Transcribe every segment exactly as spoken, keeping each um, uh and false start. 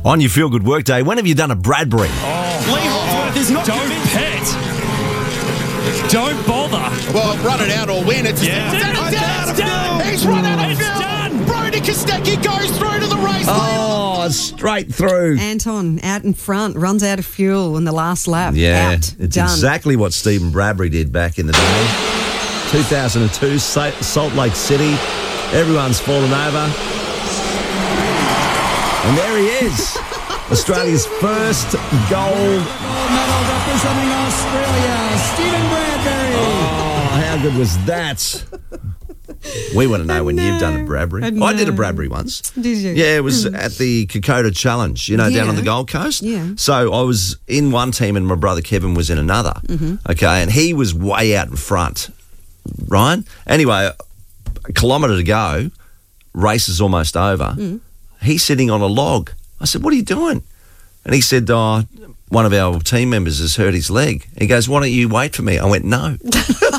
On your Feel Good Workday, when have you done a Bradbury? Oh, Lee Holdsworth is not Don't pet. Don't bother. Well, run it out or win. It's yeah. It's, it's, it's, done. it's done. He's run out of it's field. Done. Brody Kostecki goes through to the race. Oh, straight through. Anton out in front, runs out of fuel in the last lap. Yeah, out. it's Done. exactly what Stephen Bradbury did back in the day. two thousand two, Salt Lake City. Everyone's fallen over. And there he is. Australia's first gold medal representing Australia, Stephen Bradbury. Oh, how good was that? We want to know when know. you've done a Bradbury. I I, know. did a Bradbury once. Did you? Yeah, it was at the Kokoda Challenge, you know, down Yeah. on the Gold Coast. Yeah. So I was in one team and my brother Kevin was in another. Mm-hmm. Okay, and he was way out in front, Ryan. Anyway, a kilometre to go, race is almost over. Mm. He's sitting on a log. I said, what are you doing? And he said, oh, one of our team members has hurt his leg. He goes, why don't you wait for me? I went, no. No.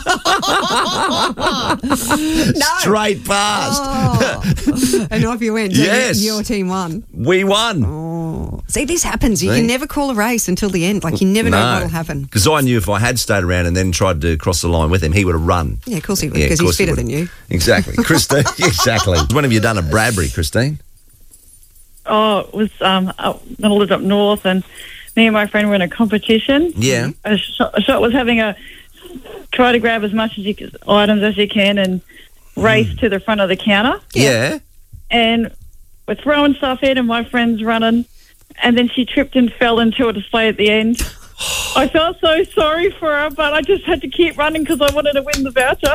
Straight past. Oh. And off you went. So Yes. Your team won. We won. Oh. See, this happens. You See? can never call a race until the end. Like, you never know No. what'll happen. Because I knew if I had stayed around and then tried to cross the line with him, he would have run. Yeah, of course he would, Yeah, because of he's course he fitter would. than you. Exactly. Christine, exactly. When have you done a Bradbury, Christine? Oh, it was um, up, when I lived up north, and me and my friend were in a competition. Yeah. A shot, a shot was having a try to grab as much as you can, items as you can and race Mm. to the front of the counter. Yeah. And we're throwing stuff in, and my friend's running, and then she tripped and fell into a display at the end. I felt so sorry for her, but I just had to keep running because I wanted to win the voucher.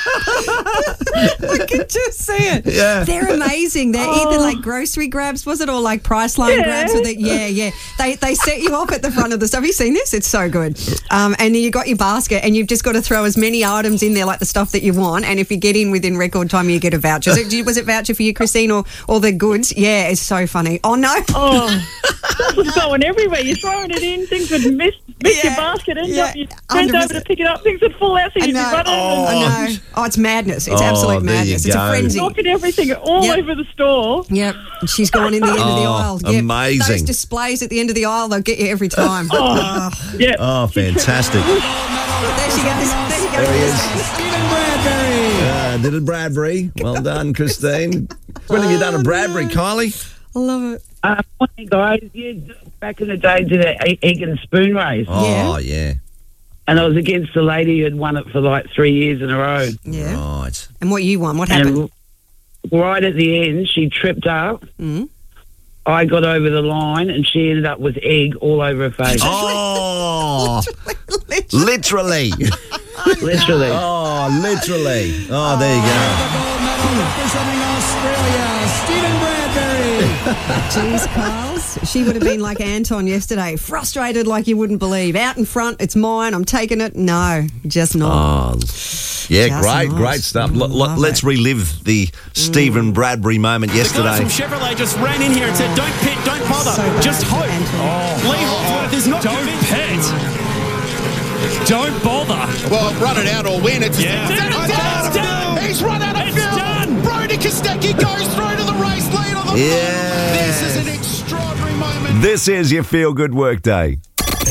I can just see it. Yeah. They're amazing. They're Oh. either like grocery grabs, was it, or like Priceline Yeah. grabs? Or the, yeah, yeah. They they set you off at the front of the stuff. Have you seen this? It's so good. Um, and you got your basket, and you've just got to throw as many items in there, like the stuff that you want. And if you get in within record time, you get a voucher. So, was it voucher for you, Christine, or all the goods? Yeah, it's so funny. Oh no. Oh, stuff was going everywhere. You're throwing it in, things would miss, miss Yeah. your basket, end Yeah. up, you bend one hundred over percent. to pick it up, things would fall out, so I you'd be know. running Oh. and I know. Oh, it's madness. It's Oh, absolute there you madness. It's go. a frenzy. knocking everything all Yep. over the store. Yep. And she's gone in the end of the Oh, aisle. Yep. amazing. Those displays at the end of the aisle, they'll get you every time. Oh, yeah. Oh, fantastic. There she goes. There you go. There he is. Stephen Bradbury. Uh, did a Bradbury. Well done, Christine. When have you done a Bradbury, Kylie? I love it. Uh, morning, guys. Yeah, back in the day, did an egg egg and spoon race, Oh, yeah. and I was against the lady who had won it for like three years in a row. Yeah. Right. And what you won? What happened? And right at the end, she tripped up. Mm. I got over the line, and she ended up with egg all over her face. Oh, literally. Literally. Oh, literally. Oh, there you go. Gold medal representing Australia, Stephen Bradbury. Jeez, Carls. She would have been like Anton yesterday, frustrated like you wouldn't believe. Out in front, it's mine, I'm taking it. No, just not. Oh, yeah, Just great, not. great stuff. I L- l- love let's it. relive the Stephen Bradbury moment The guys yesterday. from Chevrolet just ran in here and said, don't pit, don't bother, So bad just for hope. Anton. Lee Holdsworth is not Don't pit. Don't bother. Well, run it out or win. It's Yeah. it's, It's it's, done. He's run out of It's field. done. Brody Kostecki goes through to the race lead on the Yes. This is an extraordinary moment. This is your Feel Good Workday.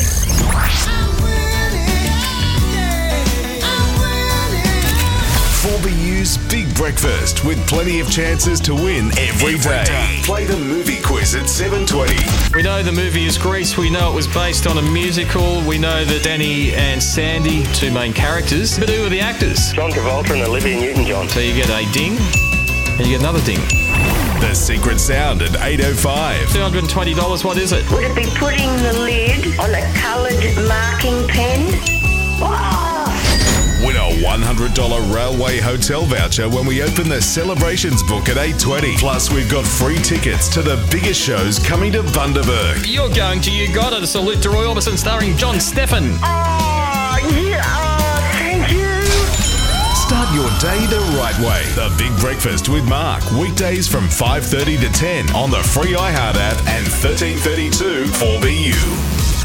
four B U's Big Breakfast with plenty of chances to win every day. Play the movie quiz at seven twenty. We know the movie is Grease. We know it was based on a musical. We know that Danny and Sandy, two main characters. But who are the actors? John Travolta and Olivia Newton-John. So you get a ding and you get another ding. The Secret Sound at eight oh five. two hundred twenty dollars, what is it? Would it be putting the lid on a coloured marking pen? Oh! Win a one hundred dollars Railway Hotel voucher when we open the Celebrations book at eight twenty. Plus, we've got free tickets to the biggest shows coming to Bundaberg. You're going to You Got It, a salute to Roy Orbison starring John Steffen. Oh, yeah, oh, thank you. Start your day the right way. The Big Breakfast with Mark. Weekdays from five thirty to ten on the free iHeart app and thirteen thirty-two four B U.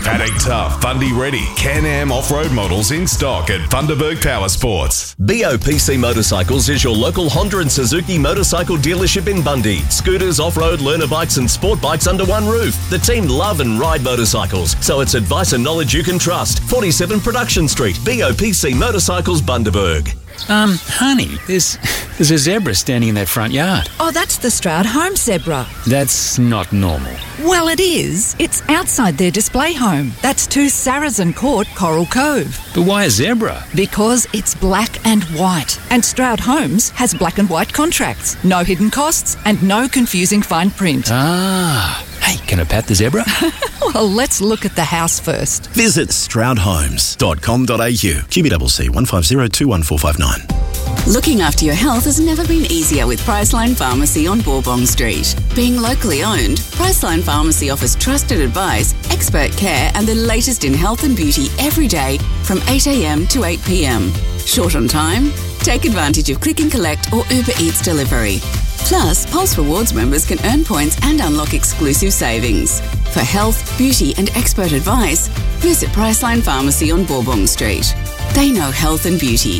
Paddock tough, Bundy ready. Can-Am off-road models in stock at Bundaberg Power Sports. B O P C Motorcycles is your local Honda and Suzuki motorcycle dealership in Bundy. Scooters, off-road, learner bikes and sport bikes under one roof. The team love and ride motorcycles, so it's advice and knowledge you can trust. forty-seven Production Street, B O P C Motorcycles, Bundaberg. Um, honey, there's there's a zebra standing in that front yard. Oh, that's the Stroud home zebra. That's not normal. Well, it is. It's outside their display home. That's two Saracen Court, Coral Cove. But why a zebra? Because it's black and white. And Stroud Homes has black and white contracts. No hidden costs and no confusing fine print. Ah. Hey, can I pat the zebra? Well, let's look at the house first. Visit stroud homes dot com dot a u. Q B C C one five zero two one four five nine. Looking after your health has never been easier with Priceline Pharmacy on Bourbon Street. Being locally owned, Priceline Pharmacy offers trusted advice, expert care and the latest in health and beauty every day from eight a m to eight p m. Short on time? Take advantage of Click and Collect or Uber Eats delivery. Plus, Pulse Rewards members can earn points and unlock exclusive savings. For health, beauty and expert advice, visit Priceline Pharmacy on Bourbon Street. They know health and beauty.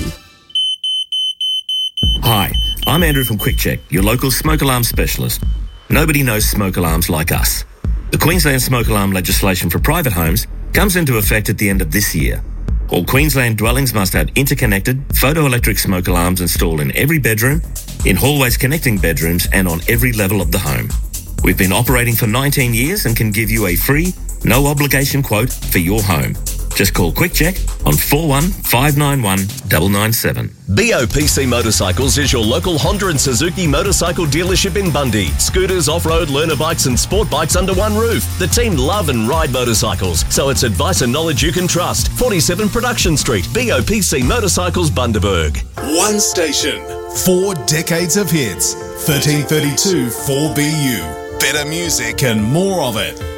Hi, I'm Andrew from Quick Check, your local smoke alarm specialist. Nobody knows smoke alarms like us. The Queensland smoke alarm legislation for private homes comes into effect at the end of this year. All Queensland dwellings must have interconnected photoelectric smoke alarms installed in every bedroom, in hallways connecting bedrooms and on every level of the home. We've been operating for nineteen years and can give you a free, no obligation quote for your home. Just call Quick Check on four one five nine one nine nine seven. B O P C Motorcycles is your local Honda and Suzuki motorcycle dealership in Bundy. Scooters, off-road, learner bikes and sport bikes under one roof. The team love and ride motorcycles, so it's advice and knowledge you can trust. forty-seven Production Street, B O P C Motorcycles, Bundaberg. One station, four decades of hits. thirteen thirty-two four B U. Better music and more of it.